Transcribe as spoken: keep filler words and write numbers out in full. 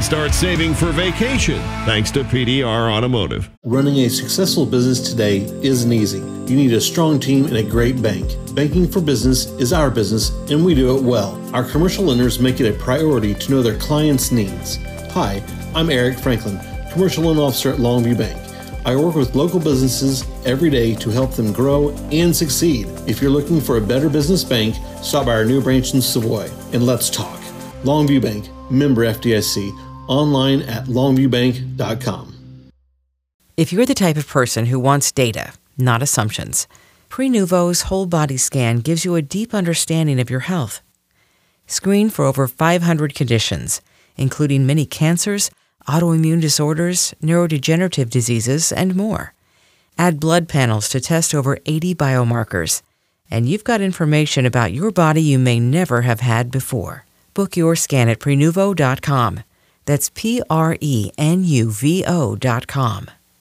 start saving for vacation thanks to P D R Automotive. Running a successful business today isn't easy. You need a strong team and a great bank. Banking for business is our business, and we do it well. Our commercial lenders make it a priority to know their clients' needs. Hi, I'm Eric Franklin, Commercial Loan Officer at Longview Bank. I work with local businesses every day to help them grow and succeed. If you're looking for a better business bank, stop by our new branch in Savoy and let's talk. Longview Bank, member F D I C, online at longview bank dot com. If you're the type of person who wants data, not assumptions, Prenuvo's whole body scan gives you a deep understanding of your health. Screen for over five hundred conditions, including many cancers, autoimmune disorders, neurodegenerative diseases, and more. Add blood panels to test over eighty biomarkers, and you've got information about your body you may never have had before. Book your scan at prenuvo dot com. That's P R E N U V O dot com.